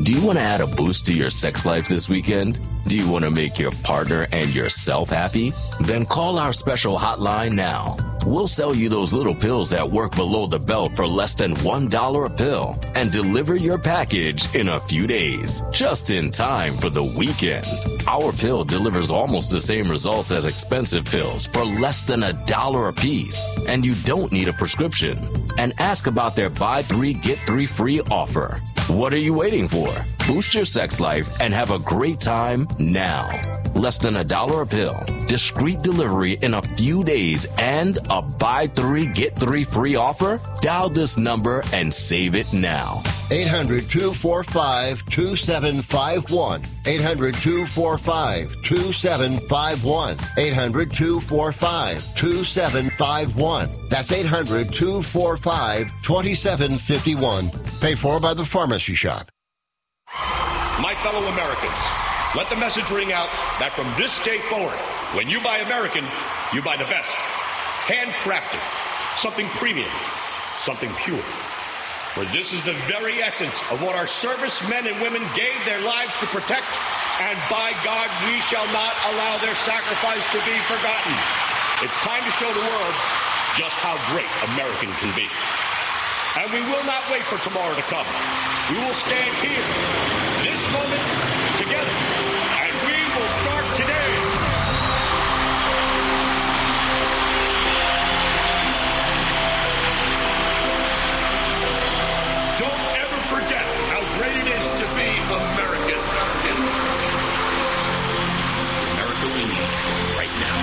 Do you want to add a boost to your sex life this weekend? Do you want to make your partner and yourself happy? Then call our special hotline now. We'll sell you those little pills that work below the belt for less than $1 a pill and deliver your package in a few days, just in time for the weekend. Our pill delivers almost the same results as expensive pills for less than $1 a piece, and you don't need a prescription. And ask about their buy 3 get 3 free offer. What are you waiting for? Boost your sex life and have a great time now. Less than $1 a pill, discreet delivery in a few days, and a buy 3 get 3 free offer? Dial this number and save it now. 800-245-2751. 800-245-2751. 800-245-2751. That's 800-245-2751. Paid for by the Pharmacy Shop. My fellow Americans, let the message ring out that from this day forward, when you buy American, you buy the best. Handcrafted, something premium, something pure. For this is the very essence of what our servicemen and women gave their lives to protect, and by God, we shall not allow their sacrifice to be forgotten. It's time to show the world just how great American can be. And we will not wait for tomorrow to come. We will stand here, this moment, together, and we will start today. Don't ever forget how great it is to be American. America we need right now.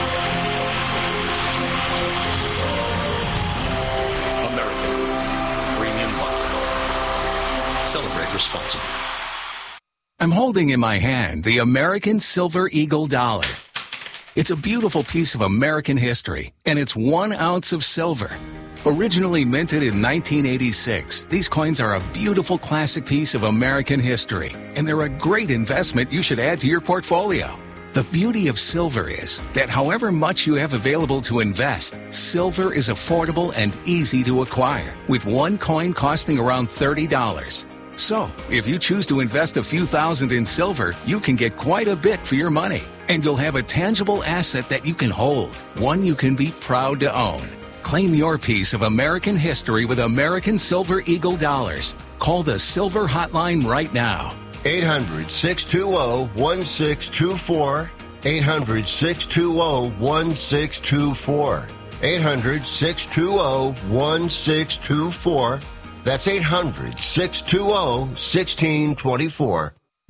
American Premium Vodka. Celebrate responsibly. I'm holding in my hand the American Silver Eagle dollar. It's a beautiful piece of American history, and it's 1 ounce of silver. Originally minted in 1986, these coins are a beautiful classic piece of American history, and they're a great investment you should add to your portfolio. The beauty of silver is that however much you have available to invest, silver is affordable and easy to acquire, with one coin costing around $30. So, if you choose to invest a few thousand in silver, you can get quite a bit for your money, and you'll have a tangible asset that you can hold, one you can be proud to own. Claim your piece of American history with American Silver Eagle dollars. Call the Silver Hotline right now. 800-620-1624. 800-620-1624. 800-620-1624. That's 800-620-1624.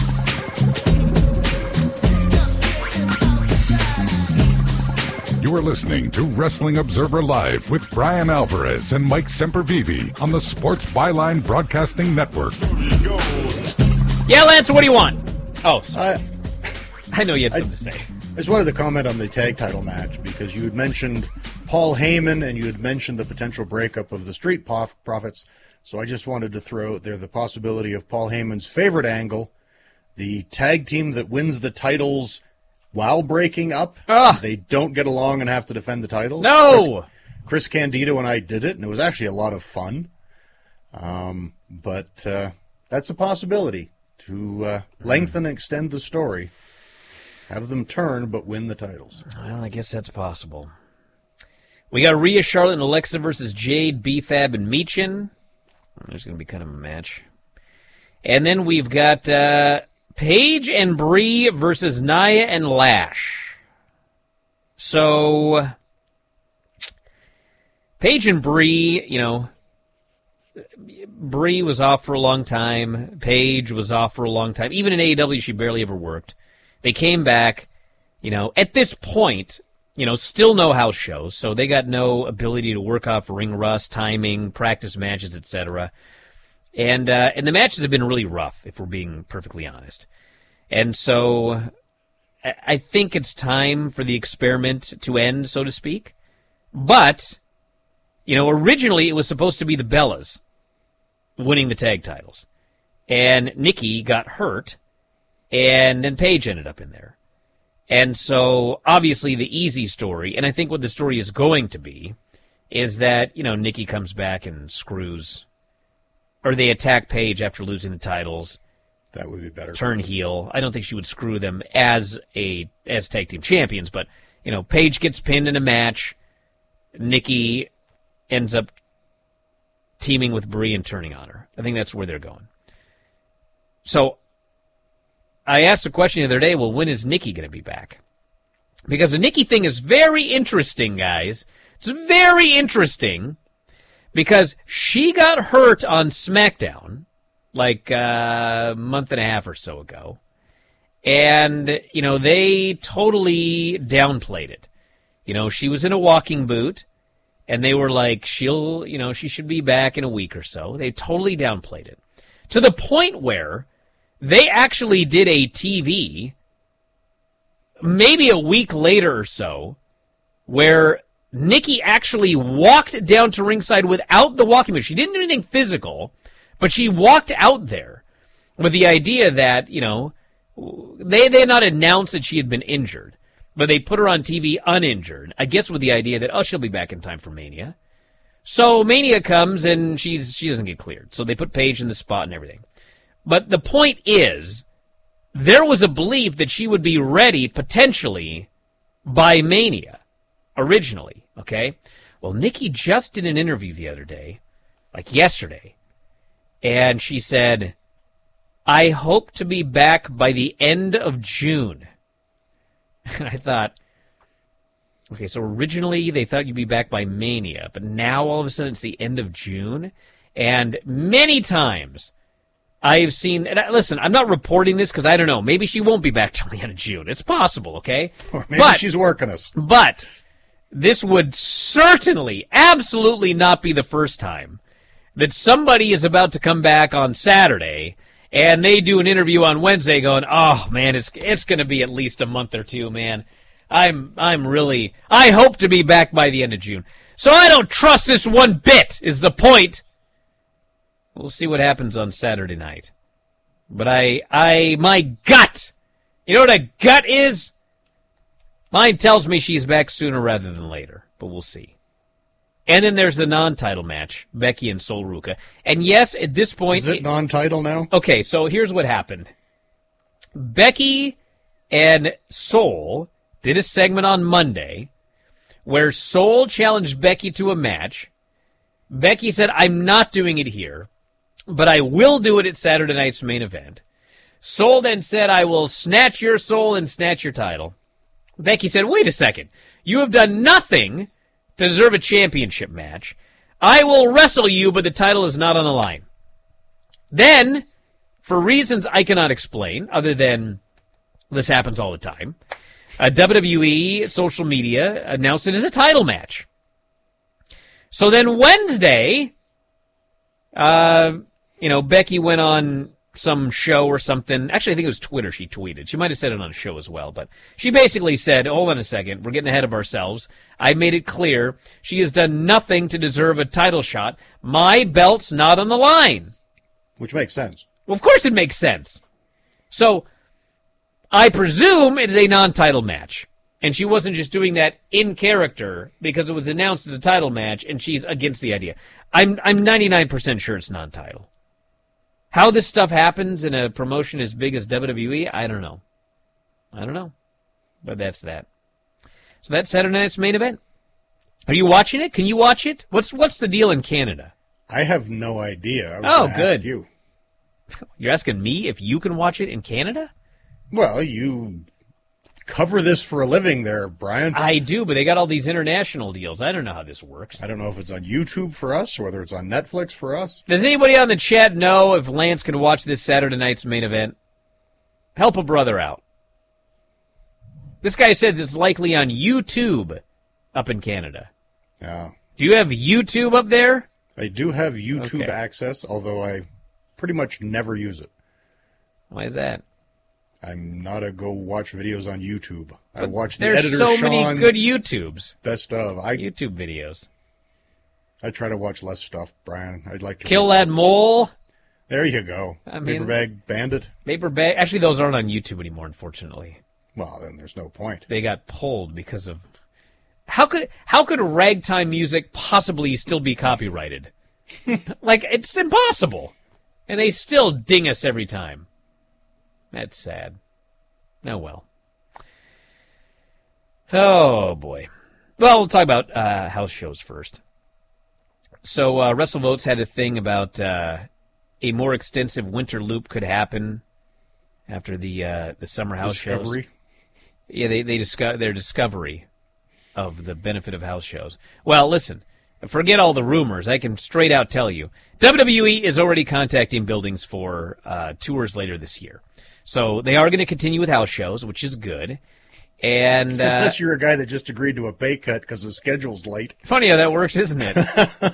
You are listening to Wrestling Observer Live with Brian Alvarez and Mike Sempervive on the Sports Byline Broadcasting Network. Yeah, Lance, what do you want? Oh, sorry. I know you had something to say. I just wanted to comment on the tag title match because you had mentioned Paul Heyman and you had mentioned the potential breakup of the Street Profits. So I just wanted to throw out there the possibility of Paul Heyman's favorite angle, the tag team that wins the titles while breaking up. They don't get along and have to defend the titles. No! Chris Candido and I did it, and it was actually a lot of fun. But that's a possibility to lengthen and extend the story. Have them turn, but win the titles. Well, I guess that's possible. We got Rhea, Charlotte, and Alexa versus Jade, B-Fab, and Michin. There's going to be kind of a match. And then we've got Paige and Bree versus Nia and Lash. So, Paige and Bree, you know, Bree was off for a long time. Paige was off for a long time. Even in AEW, she barely ever worked. They came back, you know, at this point, you know, still no house shows, so they got no ability to work off ring rust, timing, practice matches, etc. And the matches have been really rough, if we're being perfectly honest. And so I think it's time for the experiment to end, so to speak. But, you know, originally it was supposed to be the Bellas winning the tag titles. And Nikki got hurt, and then Paige ended up in there. And so, obviously, the easy story, and I think what the story is going to be, is that, you know, Nikki comes back and screws, or they attack Paige after losing the titles, That would be better. Turn heel. I don't think she would screw them as tag team champions, but Paige gets pinned in a match. Nikki ends up teaming with Brie and turning on her. I think that's where they're going. So I asked the question the other day, well, when is Nikki going to be back? Because the Nikki thing is very interesting, guys. It's very interesting because she got hurt on SmackDown like a month and a half or so ago. And, they totally downplayed it. She was in a walking boot, and they were like, she should be back in a week or so. They totally downplayed it. To the point where they actually did a TV maybe a week later or so where Nikki actually walked down to ringside without the walking boot. She didn't do anything physical, but she walked out there with the idea that, they had not announced that she had been injured, but they put her on TV uninjured, I guess with the idea that, she'll be back in time for Mania. So Mania comes and she doesn't get cleared. So they put Paige in the spot and everything. But the point is, there was a belief that she would be ready potentially by Mania originally, okay? Well, Nikki just did an interview the other day, like yesterday, and she said, I hope to be back by the end of June. And I thought, okay, so originally they thought you'd be back by Mania, but now all of a sudden it's the end of June. And many times I've seen, and listen, I'm not reporting this because I don't know. Maybe she won't be back till the end of June. It's possible, okay? Or maybe she's working us. But this would certainly, absolutely not be the first time that somebody is about to come back on Saturday and they do an interview on Wednesday going, oh, man, it's going to be at least a month or two, man. I hope to be back by the end of June. So I don't trust this one bit, is the point. We'll see what happens on Saturday night. But my gut, you know what a gut is? Mine tells me she's back sooner rather than later, but we'll see. And then there's the non-title match, Becky and Sol Ruca. And yes, at this point... Is it non-title now? Okay, so here's what happened. Becky and Sol did a segment on Monday where Sol challenged Becky to a match. Becky said, I'm not doing it here, but I will do it at Saturday night's main event. Sol then said, I will snatch your soul and snatch your title. Becky said, wait a second. You have done nothing to deserve a championship match. I will wrestle you, but the title is not on the line. Then, for reasons I cannot explain, other than this happens all the time, WWE social media announced it as a title match. So then Wednesday, Becky went on some show or something. Actually, I think it was Twitter she tweeted. She might have said it on a show as well, but she basically said, hold on a second, we're getting ahead of ourselves. I made it clear she has done nothing to deserve a title shot. My belt's not on the line. Which makes sense. Well, of course it makes sense. So, I presume it is a non-title match. And she wasn't just doing that in character because it was announced as a title match and she's against the idea. I'm 99% sure it's non-title. How this stuff happens in a promotion as big as WWE, I don't know. But that's that. So that's Saturday night's main event. Are you watching it? Can you watch it? What's the deal in Canada? I have no idea. I was gonna good. Ask you. You're asking me if you can watch it in Canada? Well, you cover this for a living there, Brian. I do, but they got all these international deals. I don't know how this works. I don't know if it's on YouTube for us or whether it's on Netflix for us. Does anybody on the chat know if Lance can watch this Saturday night's main event? Help a brother out. This guy says it's likely on YouTube up in Canada. Yeah. Do you have YouTube up there? I do have YouTube Okay. access, although I pretty much never use it. Why is that? I'm not a go watch videos on YouTube. I But watch the there's editor so Sean many good YouTubes. best of. YouTube videos. I try to watch less stuff, Brian. I'd like to Kill That Mole. There you go. I mean- Paper Bag Bandit. Paper Bag. Actually, those aren't on YouTube anymore, unfortunately. Well, then there's no point. They got pulled because of... How could ragtime music possibly still be copyrighted? Like, it's impossible. And they still ding us every time. That's sad. Oh, well. Oh, boy. Well, we'll talk about house shows first. So WrestleVotes had a thing about a more extensive winter loop could happen after the summer house Discovery. shows. Yeah, their discovery of the benefit of house shows. Well, listen, forget all the rumors. I can straight out tell you, WWE is already contacting buildings for tours later this year. So they are going to continue with house shows, which is good. And unless you're a guy that just agreed to a pay cut because the schedule's late. Funny how that works, isn't it?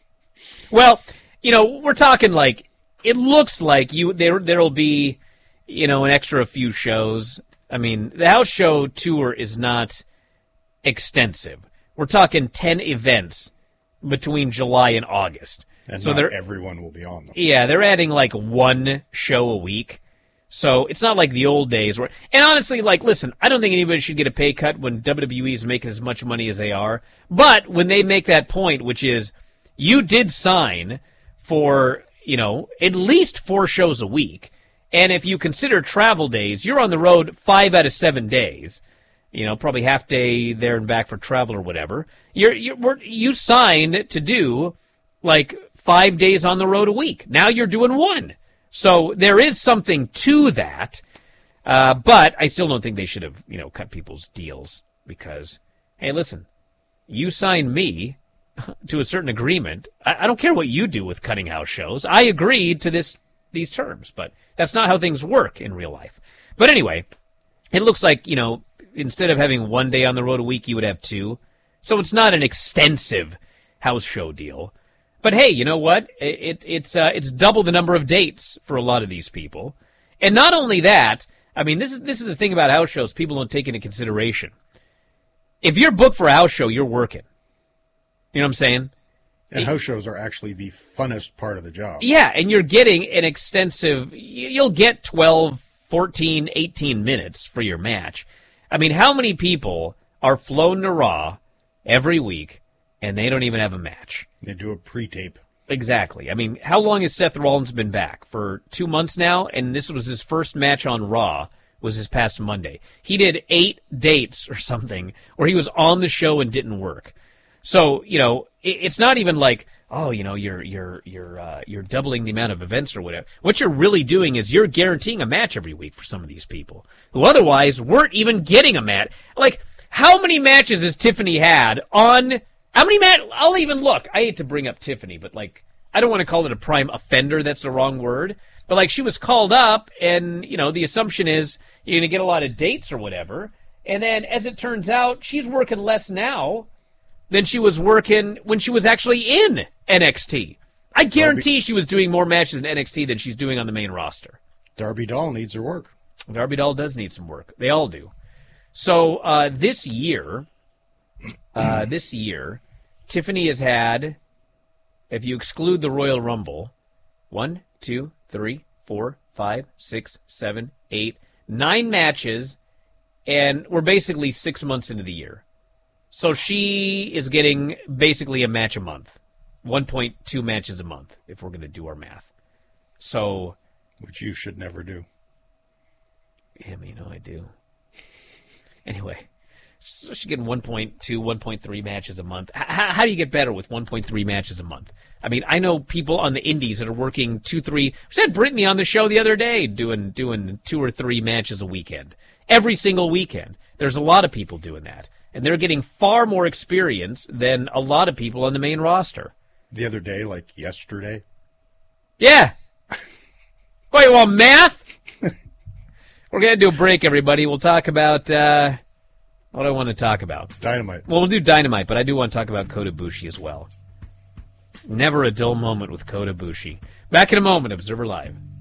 Well, we're talking like it looks like there'll be, an extra few shows. I mean, the house show tour is not extensive. We're talking 10 events between July and August. And so everyone will be on them. Yeah, they're adding like one show a week. So it's not like the old days where, and honestly, like, listen, I don't think anybody should get a pay cut when WWE is making as much money as they are. But when they make that point, which is, you did sign for, at least 4 shows a week. And if you consider travel days, you're on the road 5 out of 7 days. Probably half day there and back for travel or whatever. You signed to do like 5 days on the road a week. Now you're doing 1. So there is something to that, but I still don't think they should have, cut people's deals because, hey, listen, you signed me to a certain agreement. I don't care what you do with cutting house shows. I agreed to these terms, but that's not how things work in real life. But anyway, it looks like, instead of having 1 day on the road a week, you would have 2. So it's not an extensive house show deal. But hey, you know what? It's double the number of dates for a lot of these people. And not only that, I mean, this is the thing about house shows people don't take into consideration. If you're booked for a house show, you're working. You know what I'm saying? And house shows are actually the funnest part of the job. Yeah, and you're getting an extensive, you'll get 12, 14, 18 minutes for your match. I mean, how many people are flown to Raw every week and they don't even have a match? They do a pre-tape. Exactly. I mean, how long has Seth Rollins been back? For 2 months now, and this was his first match on Raw, was this past Monday. He did 8 dates or something where he was on the show and didn't work. So, it's not even like, oh, you're doubling the amount of events or whatever. What you're really doing is you're guaranteeing a match every week for some of these people who otherwise weren't even getting a match. Like, how many matches has Tiffany had on... How many I'll even look. I hate to bring up Tiffany, but like, I don't want to call it a prime offender. That's the wrong word. But like, she was called up, and the assumption is you're going to get a lot of dates or whatever. And then, as it turns out, she's working less now than she was working when she was actually in NXT. I guarantee she was doing more matches in NXT than she's doing on the main roster. Darby Doll needs her work. Darby Doll does need some work. They all do. So this year. Tiffany has had, if you exclude the Royal Rumble, 1, 2, 3, 4, 5, 6, 7, 8, 9 matches, and we're basically 6 months into the year. So she is getting basically a match a month, 1.2 matches a month, if we're going to do our math. So, which you should never do. Yeah, I do. Anyway. So she's getting 1.2, 1.3 matches a month. How do you get better with 1.3 matches a month? I mean, I know people on the indies that are working 2, 3. We had Brittany on the show the other day doing 2 or 3 matches a weekend. Every single weekend. There's a lot of people doing that. And they're getting far more experience than a lot of people on the main roster. The other day, like yesterday? Yeah. What, you want math? We're going to do a break, everybody. We'll talk about... what do I want to talk about? Dynamite. Well, we'll do Dynamite, but I do want to talk about Kota Ibushi as well. Never a dull moment with Kota Ibushi. Back in a moment, Observer Live.